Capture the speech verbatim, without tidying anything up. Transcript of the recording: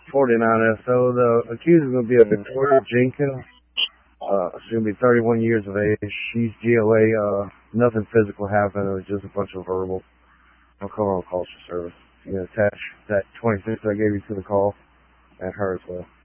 forty-nine S O. The accused is going to be a Victoria Jenkins. Uh, she's going to be thirty-one years of age. She's G L A. Uh, nothing physical happened. It was just a bunch of verbal. I'll call her on calls for service. You can attach that twenty-six I gave you to the call and her as well.